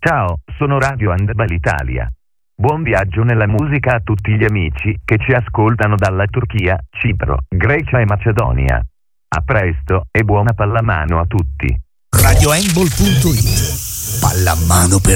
Ciao, sono Radio Handball Italia. Buon viaggio nella musica a tutti gli amici che ci ascoltano dalla Turchia, Cipro, Grecia e Macedonia. A presto e buona pallamano a tutti. RadioHandball.it. Pallamano per